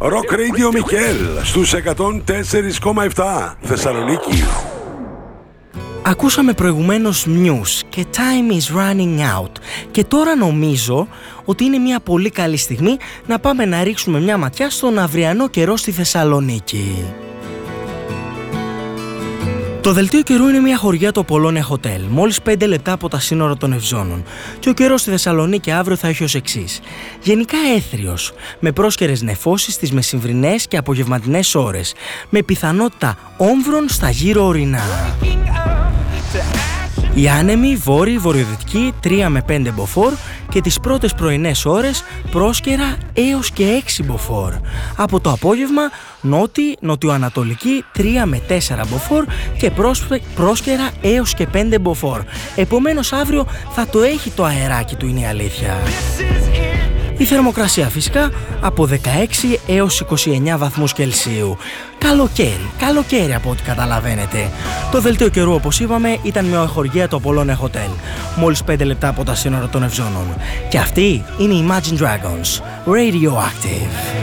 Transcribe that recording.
Rock Radio Μικέλ στους 104,7 Θεσσαλονίκη. Ακούσαμε προηγουμένως Muse και Time is running out και τώρα νομίζω ότι είναι μια πολύ καλή στιγμή να πάμε να ρίξουμε μια ματιά στον αυριανό καιρό στη Θεσσαλονίκη. Το δελτίο καιρού είναι μια χωριά του Απολώνια Hotel, μόλις 5 λεπτά από τα σύνορα των Ευζώνων. Και ο καιρός στη Θεσσαλονίκη αύριο θα έχει ως εξής. Γενικά έθριος, με πρόσκαιρες νεφώσεις στις μεσημβρινές και απογευματινές ώρες, με πιθανότητα όμβρων στα γύρω ορεινά. Οι άνεμοι βόρειοι-βορειοδυτικοί 3 με 5 μποφόρ και τις πρώτες πρωινές ώρες πρόσκαιρα έως και 6 μποφόρ. Από το απόγευμα νότιο-ανατολική 3 με 4 μποφόρ και πρόσκαιρα έως και 5 μποφόρ. Επομένως αύριο θα το έχει το αεράκι του, είναι η αλήθεια. Η θερμοκρασία φυσικά από 16 έως 29 βαθμούς Κελσίου. Καλοκαίρι από ό,τι καταλαβαίνετε. Το δελτίο καιρού, όπως είπαμε, ήταν μια χωριά του Απολώνια Hotel, μόλις 5 λεπτά από τα σύνορα των Ευζώνων. Και αυτοί είναι οι Imagine Dragons, Radioactive.